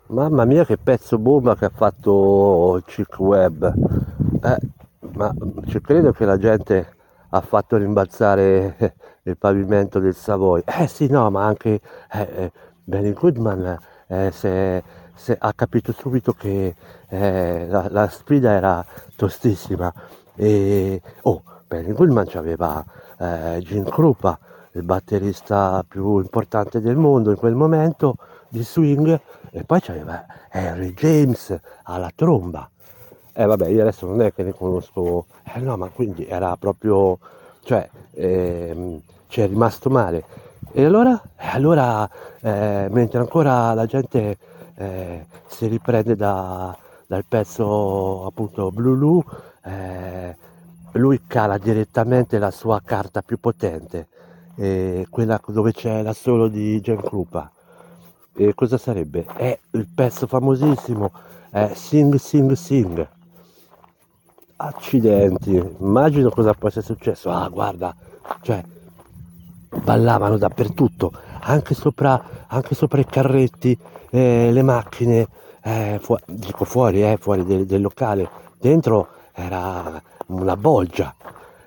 Mamma mia che pezzo bomba che ha fatto Chick Webb. Eh, ma ci credo che la gente ha fatto rimbalzare il pavimento del Savoy. Sì, no, ma anche Benny Goodman ha capito subito che la sfida era tostissima. Benny Goodman c'aveva Gene Krupa, il batterista più importante del mondo in quel momento di swing, e poi c'aveva Henry James alla tromba. Vabbè, io adesso non è che ne conosco, no, ma quindi era proprio, cioè, ci è rimasto male. E allora? Mentre ancora la gente si riprende dal pezzo appunto Blue, lui cala direttamente la sua carta più potente, quella dove c'è la solo di Gen Krupa. E cosa sarebbe? È il pezzo famosissimo, Sing Sing Sing. Accidenti, immagino cosa possa essere successo. Ah, guarda, cioè, ballavano dappertutto, anche sopra i carretti, le macchine, dico fuori, fuori del locale. Dentro era una bolgia.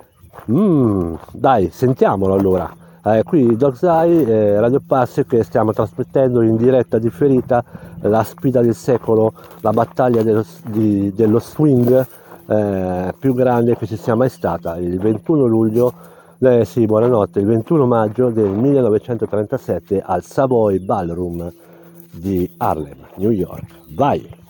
Dai, sentiamolo allora. Qui Dog's Eye, Radio Passe, che stiamo trasmettendo in diretta differita la sfida del secolo, la battaglia dello swing più grande che ci sia mai stata, il 21 luglio, sì, buonanotte, il 21 maggio del 1937 al Savoy Ballroom di Harlem, New York. Vai!